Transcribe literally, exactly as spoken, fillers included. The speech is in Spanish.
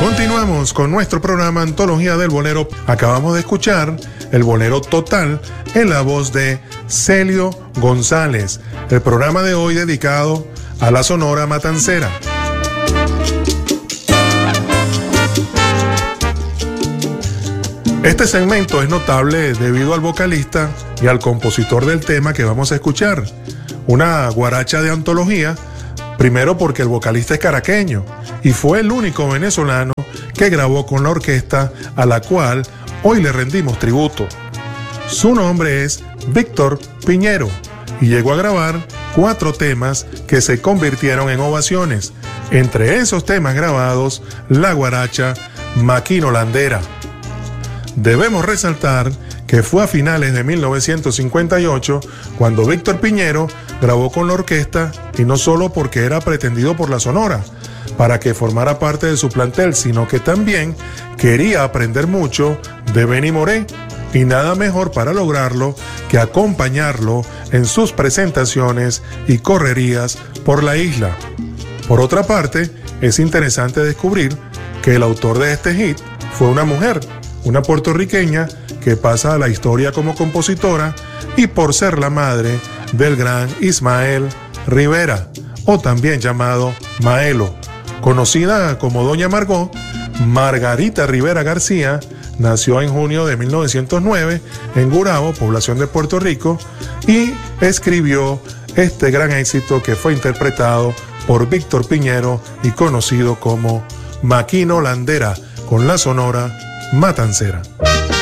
Continuamos con nuestro programa Antología del Bolero. Acabamos de escuchar el Bolero Total en la voz de Celio González. El programa de hoy dedicado a la Sonora Matancera. Este segmento es notable debido al vocalista y al compositor del tema que vamos a escuchar. Una guaracha de antología, primero porque el vocalista es caraqueño y fue el único venezolano que grabó con la orquesta a la cual hoy le rendimos tributo. Su nombre es Víctor Piñero y llegó a grabar cuatro temas que se convirtieron en ovaciones. Entre esos temas grabados, la guaracha Maquinolandera. Debemos resaltar que fue a finales de mil novecientos cincuenta y ocho cuando Víctor Piñero grabó con la orquesta, y no solo porque era pretendido por la Sonora para que formara parte de su plantel, sino que también quería aprender mucho de Benny Moré, y nada mejor para lograrlo que acompañarlo en sus presentaciones y correrías por la isla. Por otra parte, es interesante descubrir que el autor de este hit fue una mujer, una puertorriqueña que pasa a la historia como compositora y por ser la madre del gran Ismael Rivera, o también llamado Maelo. Conocida como Doña Margot, Margarita Rivera García nació en junio de mil novecientos nueve en Gurabo, población de Puerto Rico, y escribió este gran éxito que fue interpretado por Víctor Piñero y conocido como Maquinolandera, con la Sonora Matancera.